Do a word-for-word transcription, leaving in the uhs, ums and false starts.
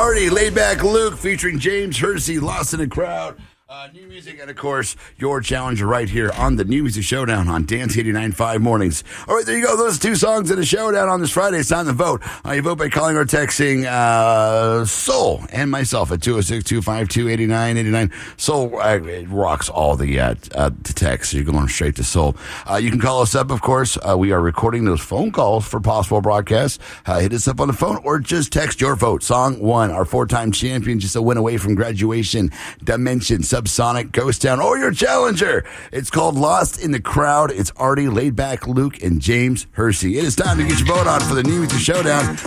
Artie, Laid Back Luke, featuring James Hersey, Lost in a Crowd. Uh, new music, and of course, your challenger right here on the New Music Showdown on Dance eighty-nine point five mornings. All right, there you go. Those two songs in a showdown on this Friday. It's time to vote. Uh, you vote by calling or texting uh, Soul and myself at two oh six, two five two, eight nine eight nine. Soul uh, it rocks all the, uh, uh, the text. So you're going straight to Soul. Uh, you can call us up, of course. Uh, we are recording those phone calls for possible broadcasts. Uh, hit us up on the phone or just text your vote. Song one, our four-time champion, just a win away from graduation. Dimension, Subsonic, Ghost Town, or your challenger. It's called Lost in the Crowd. It's Artie, Laid Back Luke, and James Hersey. It is time to get your vote on for the New Music Showdown.